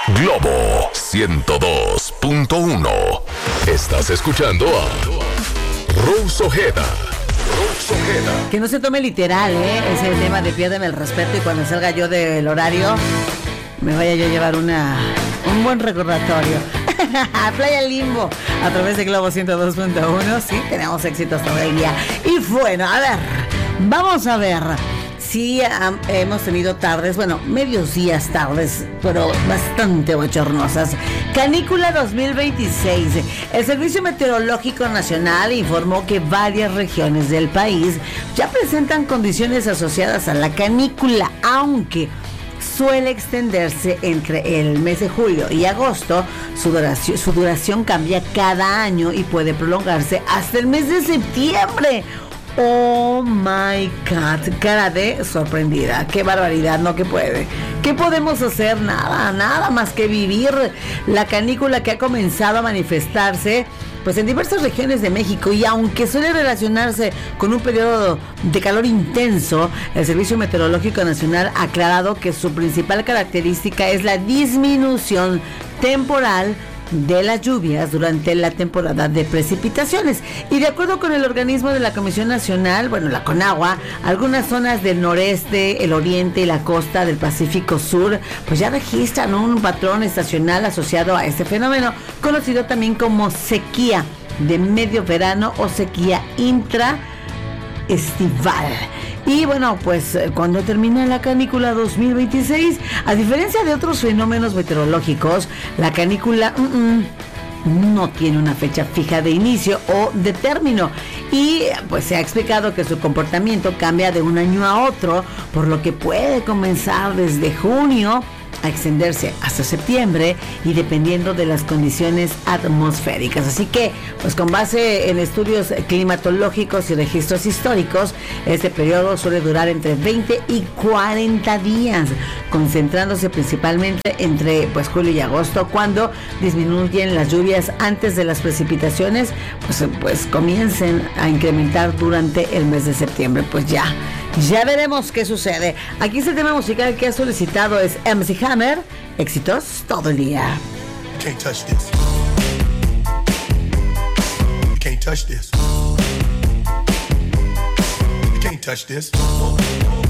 Globo 102.1. Estás escuchando a Rose Ojeda. Que no se tome literal, es el tema de piérdeme el respeto y cuando salga yo del horario me vaya yo a llevar un buen recordatorio. Playa Limbo a través de Globo 102.1. Sí, tenemos éxitos todo el día. Y bueno, a ver, vamos a ver. Sí, hemos tenido tardes, medios días tardes, pero bastante bochornosas. Canícula 2026. El Servicio Meteorológico Nacional informó que varias regiones del país ya presentan condiciones asociadas a la canícula, aunque suele extenderse entre el mes de julio y agosto. Su duración cambia cada año y puede prolongarse hasta el mes de septiembre. Oh my God, cara de sorprendida, qué barbaridad, no que puede. ¿Qué podemos hacer? Nada más que vivir la canícula que ha comenzado a manifestarse pues en diversas regiones de México, y aunque suele relacionarse con un periodo de calor intenso, el Servicio Meteorológico Nacional ha aclarado que su principal característica es la disminución temporal de las lluvias durante la temporada de precipitaciones. Y de acuerdo con el organismo de la Comisión Nacional, la CONAGUA, algunas zonas del noreste, el oriente y la costa del Pacífico Sur pues ya registran un patrón estacional asociado a este fenómeno, conocido también como sequía de medio verano o sequía intraestival. Y cuando termina la canícula 2026, a diferencia de otros fenómenos meteorológicos, la canícula no tiene una fecha fija de inicio o de término, y pues se ha explicado que su comportamiento cambia de un año a otro, por lo que puede comenzar desde junio a extenderse hasta septiembre y dependiendo de las condiciones atmosféricas. Así que, pues con base en estudios climatológicos y registros históricos, este periodo suele durar entre 20 y 40 días, concentrándose principalmente entre julio y agosto, cuando disminuyen las lluvias antes de las precipitaciones, pues comiencen a incrementar durante el mes de septiembre. Pues ya veremos qué sucede. Aquí es el tema musical que ha solicitado, es MC Hammer, éxitos todo el día. You can't touch this. You can't touch this. You can't touch this.